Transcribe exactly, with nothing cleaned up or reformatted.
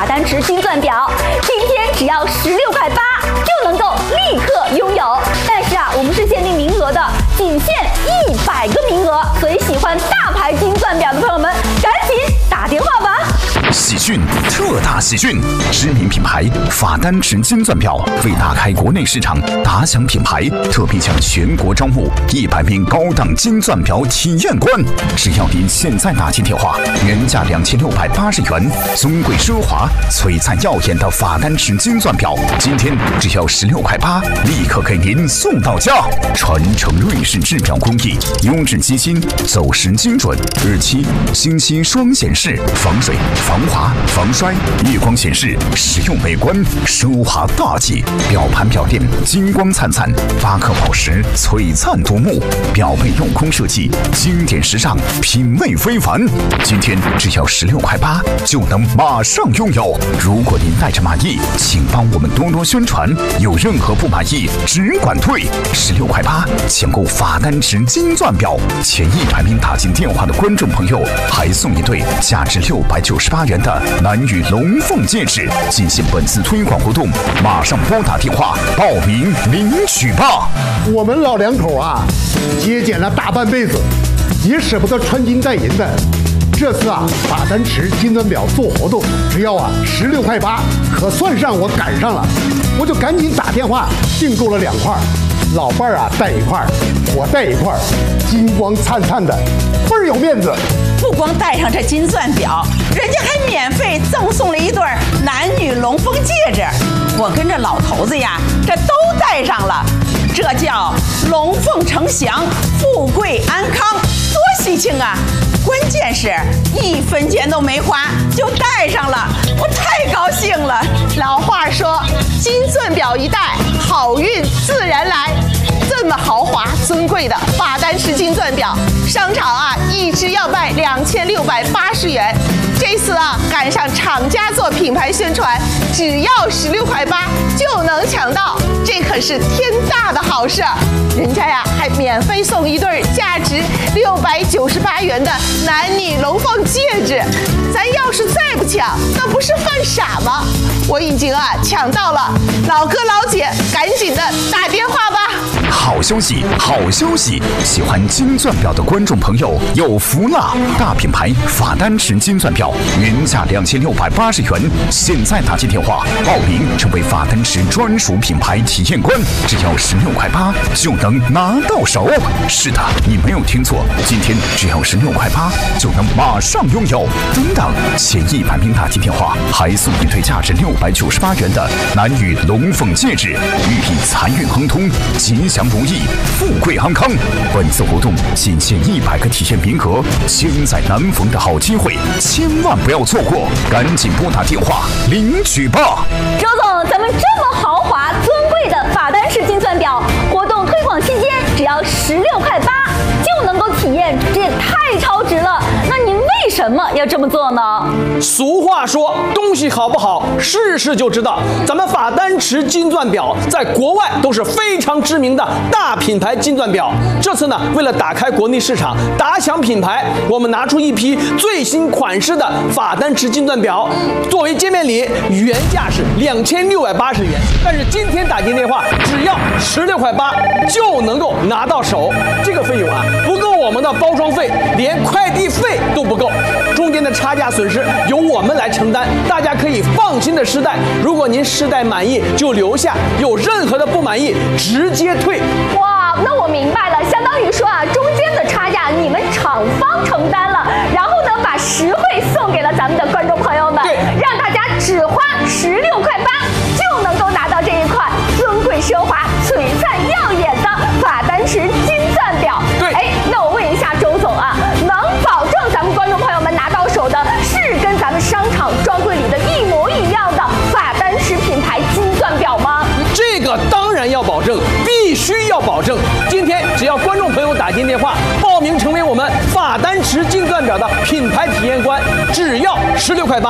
法丹池金钻表，今天只要十六块八就能够立刻拥有。但是啊，我们是限定名额的，仅限一百个名额，所以喜欢大牌金钻表的朋友们，赶紧打电话吧。 喜讯，特大喜讯！知名品牌法丹池金钻表为打开国内市场，打响品牌，特别向全国招募一百名高档金钻表体验官。只要您现在打进电话，原价两千六百八十元，尊贵奢华、璀璨耀眼的法丹池金钻表，今天只要十六块八，立刻给您送到家。传承瑞士制表工艺，优质机芯，走时精准，日期、星期双显示，防水、防滑、防摔，夜光显示，实用美观，奢华大气。表盘表垫金光灿灿，八颗宝石璀璨夺目，表背镂空设计，经典时尚，品味非凡。今天只要十六块八就能马上拥有。如果您带着满意，请帮我们多多宣传，有任何不满意只管退。十六块八抢购法丹池金钻表，前一百名打进电话的观众朋友还送一对价值六百九十八元的男女龙凤戒指。进行本次推广活动，马上拨打电话报名领取吧。 我们老两口啊，节俭了大半辈子，也舍不得穿金戴银的。这次啊，法丹池金钻表做活动，只要啊十六块八，可算上我赶上了，我就赶紧打电话订购了两块。老伴儿啊带一块，我带一块，金光灿灿的，倍儿有面子。 不光戴上这金钻表，人家还免费赠送了一对男女龙凤戒指。我跟这老头子呀，这都戴上了，这叫龙凤呈祥，富贵安康，多喜庆啊！关键是一分钱都没花就戴上了，我太高兴了。 老话说，金钻表一戴，好运自然来。这么豪华尊贵的法丹池金钻表，商场啊一只要卖两千六百八十元。这次啊赶上厂家做品牌宣传，只要十六块八就能抢到，这可是天大的好事。人家呀还免费送一对价值六百九十八元的男女龙凤戒指，咱要是再不抢，那不是犯傻吗？我已经啊抢到了，老哥老姐赶紧的打电话吧。 好消息，好消息！喜欢金钻表的观众朋友有福了！大品牌法丹池金钻表原价两千六百八十元，现在打进电话报名成为法丹池专属品牌体验官，只要十六块八就能拿到手。是的，你没有听错，今天只要十六块八就能马上拥有。等等，前一百名打进电话还送一对价值六百九十八元的男女龙凤戒指，寓意财运亨通，吉祥如意，富贵安康。本次活动仅限一百个体验名额，千载难逢的好机会，千万不要错过，赶紧拨打电话领取吧。 周总，咱们这么豪华尊贵的法丹池金钻表活动推广期间，只要十六块八就能够体验，这也太超值了。那您为什么要这么做呢？ 俗话说，东西好不好，试试就知道。咱们法丹池金钻表在国外都是非常知名的大品牌金钻表。这次呢，为了打开国内市场，打响品牌，我们拿出一批最新款式的法丹池金钻表作为见面礼，原价是两千六百八十元，但是今天打进电话只要十六块八就能够拿到手。这个费用啊，不够我们的包装费，连快递费都不够，中间的差价损失由我们来承担，大家可以放心的试戴。如果您试戴满意就留下，有任何的不满意直接退。 哇，那我明白了，相当于说啊，中间的差价你们厂方承担了，然后呢把实惠送给了咱们的观众朋友们，让大家只花十六块八就能够拿到这一款尊贵奢华、璀璨耀眼的法丹池金钻表。 对， 哎，那我问一下周总啊，能保证咱们观众朋友们拿到手的是跟咱们商场专柜里的一模一样的法丹池品牌金钻表吗？ 这个当然要保证，必须要保证。今天只要观众朋友打进电话报名成为我们法丹池金钻表的品牌体验官，只要十六块八。